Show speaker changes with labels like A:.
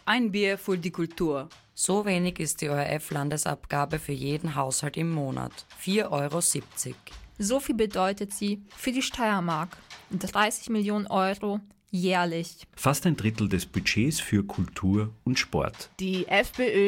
A: ein Bier für die Kultur.
B: So wenig ist die ORF-Landesabgabe für jeden Haushalt im Monat. 4,70 €.
C: So viel bedeutet sie für die Steiermark. 30 Millionen Euro jährlich.
D: Fast ein Drittel des Budgets für Kultur und Sport.
E: Die FPÖ